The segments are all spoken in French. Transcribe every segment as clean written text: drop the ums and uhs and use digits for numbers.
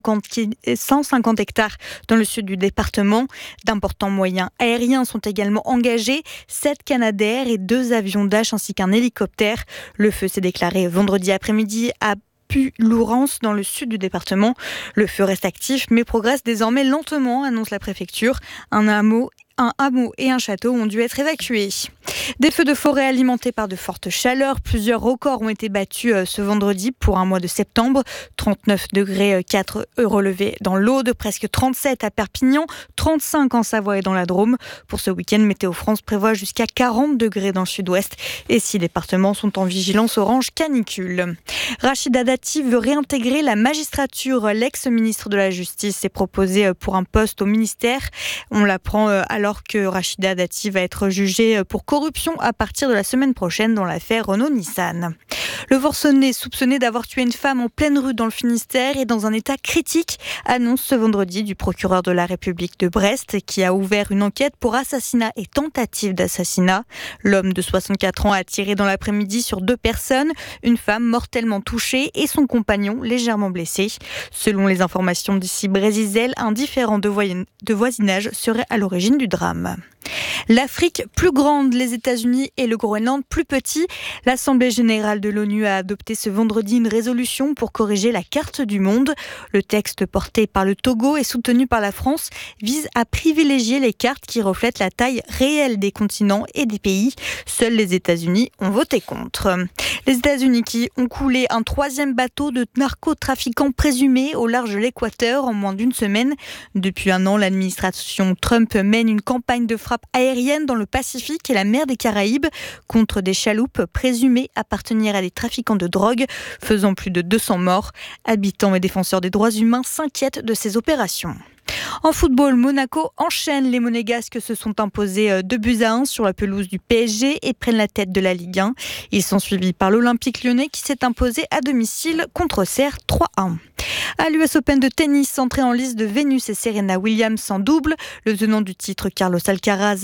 150 hectares dans le sud du département. D'importants moyens aériens sont également engagés, 7 Canadair et 2 avions Dash ainsi qu'un hélicoptère. Le feu s'est déclaré vendredi après-midi à Puylaurens dans le sud du département. Le feu reste actif mais progresse désormais lentement, annonce la préfecture. Un hameau et un château ont dû être évacués. Des feux de forêt alimentés par de fortes chaleurs. Plusieurs records ont été battus ce vendredi pour un mois de septembre. 39 degrés 4 relevés dans l'Aude, presque 37 à Perpignan, 35 en Savoie et dans la Drôme. Pour ce week-end, Météo France prévoit jusqu'à 40 degrés dans le sud-ouest et 6 départements sont en vigilance orange canicule. Rachida Dati veut réintégrer la magistrature. L'ex-ministre de la Justice est proposé pour un poste au ministère. On l'apprend alors que Rachida Dati va être jugée pour corruption à partir de la semaine prochaine dans l'affaire Renault-Nissan. Le forcené soupçonné d'avoir tué une femme en pleine rue dans le Finistère est dans un état critique, annonce ce vendredi du procureur de la République de Brest qui a ouvert une enquête pour assassinat et tentative d'assassinat. L'homme de 64 ans a tiré dans l'après-midi sur 2 personnes, une femme mortellement touchée et son compagnon légèrement blessé. Selon les informations d'ici Brésil, un différend de voisinage serait à l'origine du drame. L'Afrique plus grande, les États-Unis et le Groenland plus petit. L'Assemblée générale de l'ONU a adopté ce vendredi une résolution pour corriger la carte du monde. Le texte porté par le Togo et soutenu par la France vise à privilégier les cartes qui reflètent la taille réelle des continents et des pays. Seuls les États-Unis ont voté contre. Les États-Unis qui ont coulé un 3e bateau de narcotrafiquants présumés au large de l'Équateur en moins d'une semaine. Depuis un an, l'administration Trump mène une campagne de frappe aérienne dans le Pacifique et la mer des Caraïbes contre des chaloupes présumées appartenir à des trafiquants de drogue, faisant plus de 200 morts. Habitants et défenseurs des droits humains s'inquiètent de ces opérations. En football, Monaco enchaîne. Les Monégasques se sont imposés 2-1 sur la pelouse du PSG et prennent la tête de la Ligue 1. Ils sont suivis par l'Olympique lyonnais qui s'est imposé à domicile contre Auxerre 3-1. À l'US Open de tennis, entrée en lice de Venus et Serena Williams en double. Le tenant du titre, Carlos Alcaraz,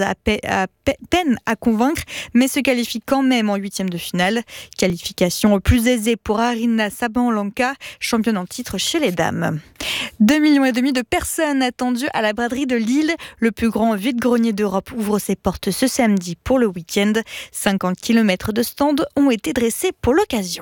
peine à convaincre, mais se qualifie quand même en 8e de finale. Qualification plus aisée pour Aryna Sabalenka, championne en titre chez les dames. 2,5 millions de personnes attendues à la braderie de Lille. Le plus grand vide-grenier d'Europe ouvre ses portes ce samedi pour le week-end. 50 km de stands ont été dressés pour l'occasion.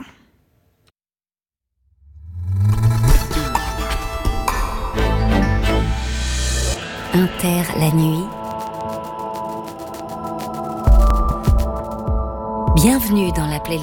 Inter la nuit. Bienvenue dans la playlist.